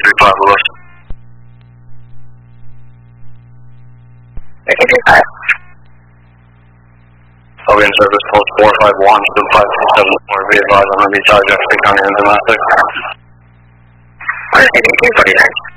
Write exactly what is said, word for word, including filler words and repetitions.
three five Lewis. three three five. I'll be in service post four five one, seven five two seven four. Be advised I'm going to be charged F C County and domestic. one eighty-two forty-nine.